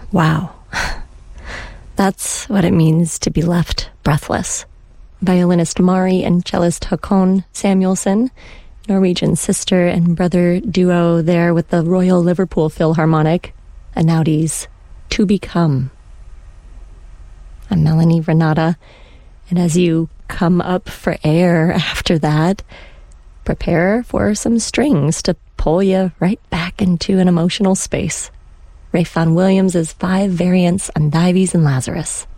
Wow. That's what it means to be left breathless. Violinist Mari and cellist Håkon Samuelsson, Norwegian sister and brother duo there with the Royal Liverpool Philharmonic, Anaudi's To Become. I'm Melanie Renata, and as you come up for air after that, prepare for some strings to pull you right back into an emotional space. Ralph Vaughan Williams' 5 variants on Dives and Lazarus.